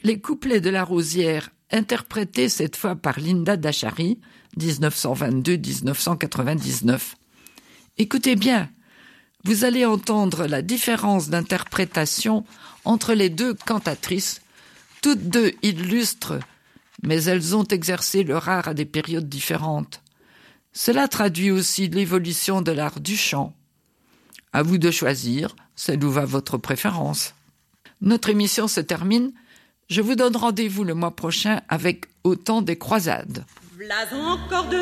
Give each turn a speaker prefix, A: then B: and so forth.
A: les couplets de La Rosière, interprétés cette fois par Linda Dachary, 1922-1999. Écoutez bien, vous allez entendre la différence d'interprétation entre les deux cantatrices, toutes deux illustres, mais elles ont exercé leur art à des périodes différentes. Cela traduit aussi l'évolution de l'art du chant. À vous de choisir celle où va votre préférence. Notre émission se termine. Je vous donne rendez-vous le mois prochain avec Au temps des croisades.